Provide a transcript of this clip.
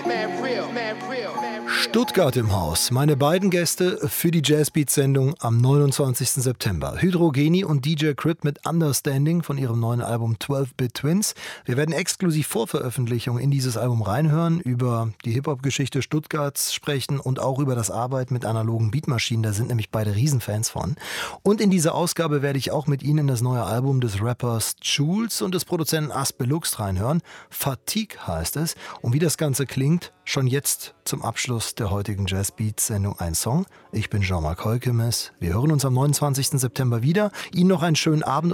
Stuttgart im Haus. Meine beiden Gäste für die Jazzbeat-Sendung am 29. September. Hydrogenie und DJ Crypt mit Understanding von ihrem neuen Album 12-Bit Twins. Wir werden exklusiv vor Veröffentlichung in dieses Album reinhören, über die Hip-Hop-Geschichte Stuttgarts sprechen und auch über das Arbeiten mit analogen Beatmaschinen. Da sind nämlich beide Riesenfans von. Und in dieser Ausgabe werde ich auch mit Ihnen in das neue Album des Rappers Jules und des Produzenten Aspelux reinhören. Fatigue heißt es. Und wie das Ganze klingt, schon jetzt zum Abschluss der heutigen Jazzbeats-Sendung ein Song. Ich bin Jean-Marc Heukemes. Wir hören uns am 29. September wieder. Ihnen noch einen schönen Abend.